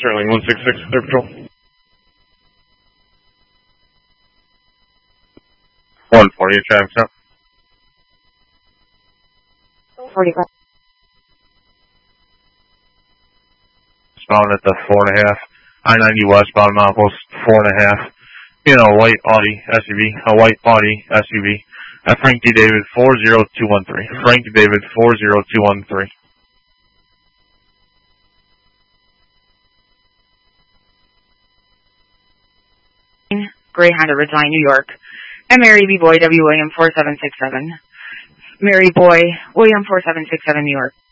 Sterling 166, clear patrol. 140, traffic stop. 45. Spawn at the 4.5. I-90 westbound, milepost 4.5. In a white Audi SUV. A white Audi SUV. At Frank D. David 40213. Frank D. David 40213. Greyhound at Ridgeline, New York. And Mary B. Boy, W. William 4767. Mary Boy, William 4767, New York.